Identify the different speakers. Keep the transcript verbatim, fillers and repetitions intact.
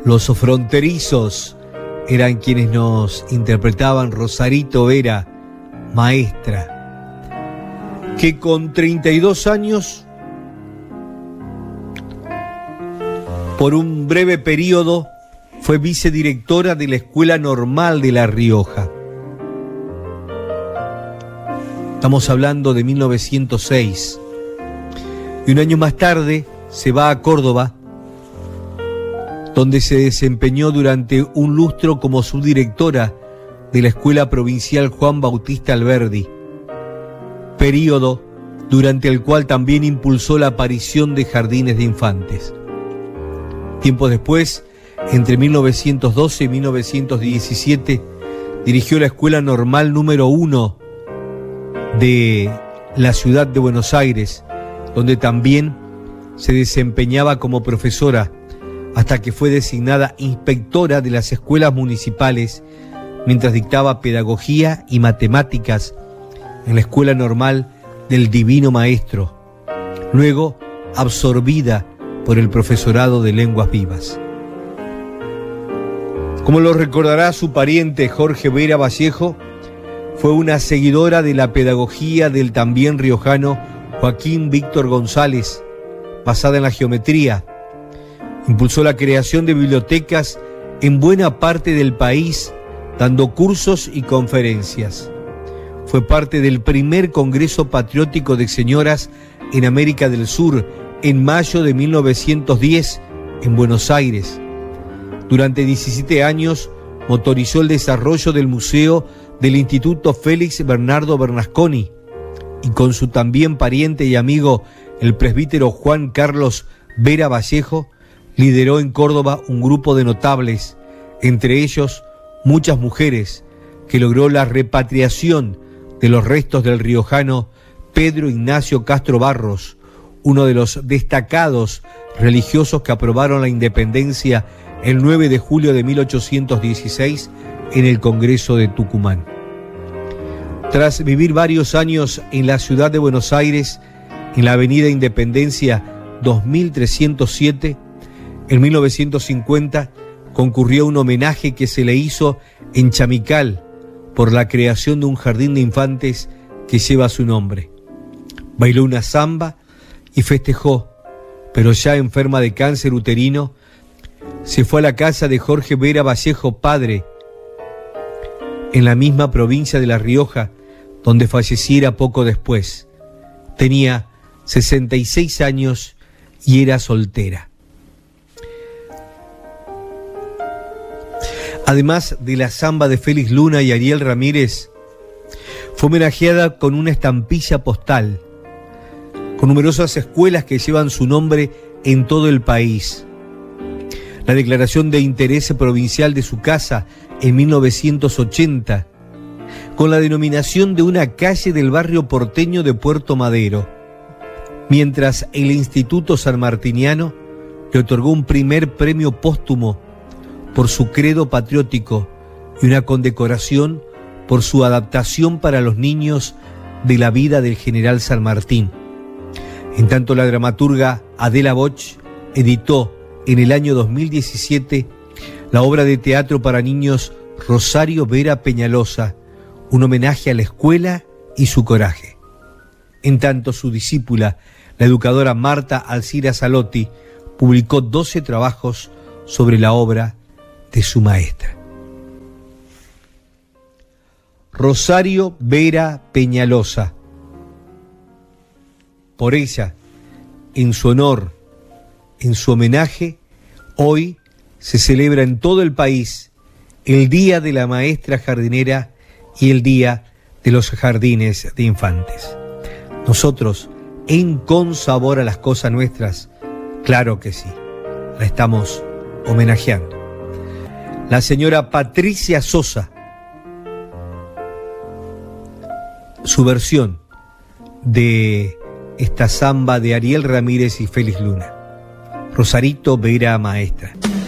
Speaker 1: Los Fronterizos eran quienes nos interpretaban. Rosarito Vera, maestra, que con treinta y dos años, por un breve periodo, fue vicedirectora de la Escuela Normal de La Rioja. Estamos hablando de mil novecientos seis. Y un año más tarde se va a Córdoba, donde se desempeñó durante un lustro como subdirectora de la Escuela Provincial Juan Bautista Alberdi, período durante el cual también impulsó la aparición de jardines de infantes. Tiempo después, entre mil novecientos doce y mil novecientos diecisiete, dirigió la Escuela Normal número uno de la ciudad de Buenos Aires, donde también se desempeñaba como profesora, hasta que fue designada inspectora de las escuelas municipales, mientras dictaba pedagogía y matemáticas en la Escuela Normal del Divino Maestro, luego absorbida por el profesorado de lenguas vivas. Como lo recordará su pariente Jorge Vera Vallejo, fue una seguidora de la pedagogía del también riojano Joaquín Víctor González, basada en la geometría. Impulsó la creación de bibliotecas en buena parte del país, dando cursos y conferencias. Fue parte del primer Congreso Patriótico de Señoras en América del Sur, en mayo de mil novecientos diez, en Buenos Aires. Durante diecisiete años motorizó el desarrollo del Museo del Instituto Félix Bernardo Bernasconi, y con su también pariente y amigo, el presbítero Juan Carlos Vera Vallejo, lideró en Córdoba un grupo de notables, entre ellos muchas mujeres, que logró la repatriación de los restos del riojano Pedro Ignacio Castro Barros, uno de los destacados religiosos que aprobaron la independencia el nueve de julio de mil ochocientos dieciséis en el Congreso de Tucumán. Tras vivir varios años en la ciudad de Buenos Aires, en la avenida Independencia dos mil trescientos siete, en mil novecientos cincuenta concurrió a un homenaje que se le hizo en Chamical por la creación de un jardín de infantes que lleva su nombre. Bailó una samba y festejó, pero ya enferma de cáncer uterino, se fue a la casa de Jorge Vera Vallejo padre, en la misma provincia de La Rioja, donde falleciera poco después. Tenía sesenta y seis años y era soltera. Además de la samba de Félix Luna y Ariel Ramírez, fue homenajeada con una estampilla postal, con numerosas escuelas que llevan su nombre en todo el país. La declaración de interés provincial de su casa en mil novecientos ochenta, con la denominación de una calle del barrio porteño de Puerto Madero, mientras el Instituto Sanmartiniano le otorgó un primer premio póstumo por su credo patriótico y una condecoración por su adaptación para los niños de la vida del general San Martín. En tanto, la dramaturga Adela Boch editó en el año dos mil diecisiete la obra de teatro para niños Rosario Vera Peñalosa, un homenaje a la escuela y su coraje. En tanto, su discípula, la educadora Marta Alcira Salotti, publicó doce trabajos sobre la obra de su maestra. Rosario Vera Peñalosa. Por ella, en su honor, en su homenaje, hoy se celebra en todo el país el Día de la Maestra Jardinera y el Día de los Jardines de Infantes. Nosotros, en Con Sabor a las Cosas Nuestras, claro que sí, la estamos homenajeando. La señora Patricia Sosa, su versión de esta samba de Ariel Ramírez y Félix Luna, Rosarito Vera Maestra.